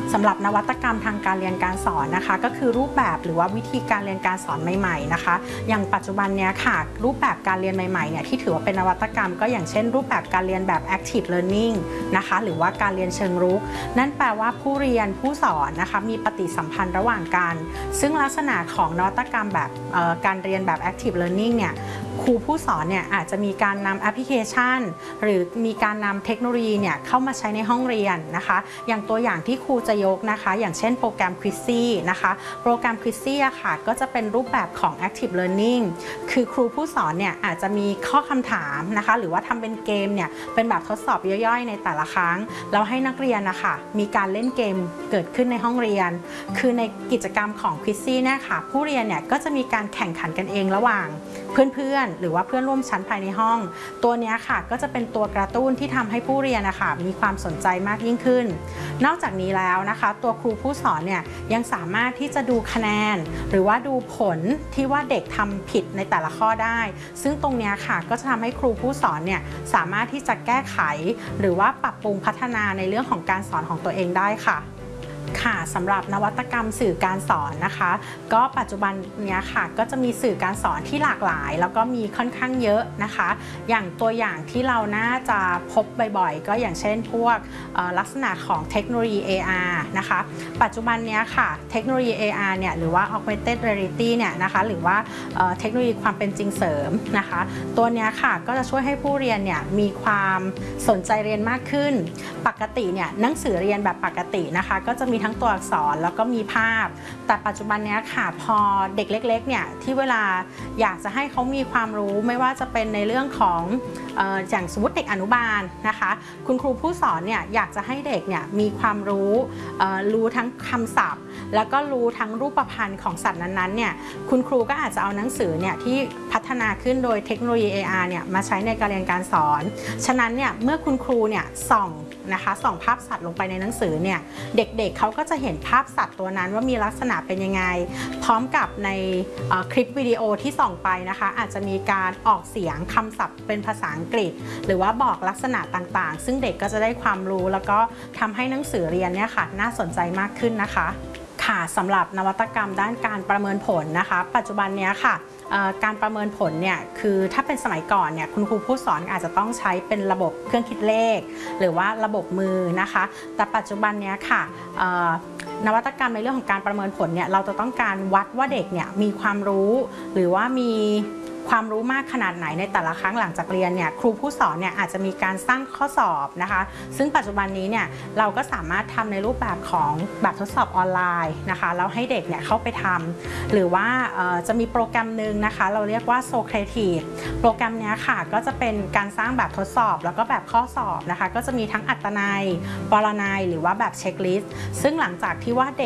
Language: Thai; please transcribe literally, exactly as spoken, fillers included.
สำหรับนวัตกรรมทางการเรียนการสอนนะคะก็คือรูปแบบหรือว่าวิธีการเรียนการสอนใหม่ๆนะคะอย่างปัจจุบันเนี้ยค่ะรูปแบบการเรียนใหม่ๆเนี่ยที่ถือว่าเป็นนวัตกรรมก็อย่างเช่นรูปแบบการเรียนแบบ active learning นะคะหรือว่าการเรียนเชิงรุกนั่นแปลว่าผู้เรียนผู้สอนนะคะมีปฏิสัมพันธ์ระหว่างกันซึ่งลักษณะของนวัตกรรมแบบการเรียนแบบ active learning เนี่ยครูผู้สอนเนี่ยอาจจะมีการนำแอปพลิเคชันหรือมีการนำเทคโนโลยีเนี่ยเข้ามาใช้ในห้องเรียนนะคะอย่างตัวอย่างที่ครูจะยกนะคะอย่างเช่นโปรแกรม Quizzy นะคะโปรแกรม Quizzy อะค่ะก็จะเป็นรูปแบบของ active learning คือครูผู้สอนเนี่ยอาจจะมีข้อคำถามนะคะหรือว่าทำเป็นเกมเนี่ยเป็นแบบทดสอบย่อยๆในแต่ละครั้งแล้วให้นักเรียนนะคะมีการเล่นเกมเกิดขึ้นในห้องเรียนคือในกิจกรรมของ Quizzy เนี่ยค่ะผู้เรียนเนี่ยก็จะมีการแข่งขันกันเองระหว่างเพื่อนๆหรือว่าเพื่อนร่วมชั้นภายในห้องตัวนี้ค่ะก็จะเป็นตัวกระตุ้นที่ทำให้ผู้เรียนนะคะมีความสนใจมากยิ่งขึ้นนอกจากนี้แล้วนะคะตัวครูผู้สอนเนี่ยยังสามารถที่จะดูคะแนนหรือว่าดูผลที่ว่าเด็กทำผิดในแต่ละข้อได้ซึ่งตรงนี้ค่ะก็จะทำให้ครูผู้สอนเนี่ยสามารถที่จะแก้ไขหรือว่าปรับปรุงพัฒนาในเรื่องของการสอนของตัวเองได้ค่ะค่ะสำหรับนวัตกรรมสื่อการสอนนะคะก็ปัจจุบันเนี้ยค่ะก็จะมีสื่อการสอนที่หลากหลายแล้วก็มีค่อนข้างเยอะนะคะอย่างตัวอย่างที่เราน่าจะพบบ่อยๆก็อย่างเช่นพวกลักษณะของเทคโนโลยี เอ อาร์ นะคะปัจจุบันเนี้ยค่ะเทคโนโลยี เอ อาร์ เนี่ยหรือว่า Augmented Reality เนี่ยนะคะหรือว่าเทคโนโลยีความเป็นจริงเสริมนะคะตัวเนี้ยค่ะก็จะช่วยให้ผู้เรียนเนี่ยมีความสนใจเรียนมากขึ้นปกติเนี่ยหนังสือเรียนแบบปกตินะคะก็จะมีทั้งตัวอักษรแล้วก็มีภาพแต่ปัจจุบันนี้ค่ะพอเด็กเล็กๆเนี่ยที่เวลาอยากจะให้เขามีความรู้ไม่ว่าจะเป็นในเรื่องของเอ่ออย่างสมมติเด็กอนุบาลนะคะคุณครูผู้สอนเนี่ยอยากจะให้เด็กเนี่ยมีความรู้เอ่อรู้ทั้งคำศัพท์แล้วก็รู้ทั้งรูปพรรณของสัตว์นั้นๆเนี่ยคุณครูก็อาจจะเอาหนังสือเนี่ยที่พัฒนาขึ้นโดยเทคโนโลยี เอ อาร์ เนี่ยมาใช้ในการเรียนการสอนฉะนั้นเนี่ยเมื่อคุณครูเนี่ยส่องนะคะส่องภาพสัตว์ลงไปในหนังสือเนี่ยเด็กๆ เ, เขาก็จะเห็นภาพสัตว์ตัวนั้นว่ามีลักษณะเป็นยังไงพร้อมกับในคลิปวิดีโอที่ส่องไปนะคะอาจจะมีการออกเสียงคำศัพท์เป็นภาษาอังกฤษหรือว่าบอกลักษณะต่างๆซึ่งเด็กก็จะได้ความรู้แล้วก็ทำให้หนังสือเรียนเนี่ยค่ะน่าสนใจมากขึ้นนะคะค่ะสำหรับนวัตกรรมด้านการประเมินผลนะคะปัจจุบันนี้ค่ะการประเมินผลเนี่ยคือถ้าเป็นสมัยก่อนเนี่ยคุณครูผู้สอนอาจจะต้องใช้เป็นระบบเครื่องคิดเลขหรือว่าระบบมือนะคะแต่ปัจจุบันนี้ค่ะนวัตกรรมในเรื่องของการประเมินผลเนี่ยเราจะต้องการวัดว่าเด็กเนี่ยมีความรู้หรือว่ามีความรู้มากขนาดไหนในแต่ละครั้งหลังจากเรียนเนี่ยครูผู้สอนเนี่ยอาจจะมีการสร้างข้อสอบนะคะซึ่งปัจจุบันนี้เนี่ยเราก็สามารถทำในรูปแบบของแบบทดสอบออนไลน์นะคะแล้วให้เด็กเนี่ยเข้าไปทำหรือว่าจะมีโปรแกรมหนึ่งนะคะเราเรียกว่า Socrative โปรแกรมนี้ค่ะก็จะเป็นการสร้างแบบทดสอบแล้วก็แบบข้อสอบนะคะก็จะมีทั้งอัตนัยปรนัยหรือว่าแบบเช็คลิสต์ซึ่งหลังจากที่ว่าเด็ก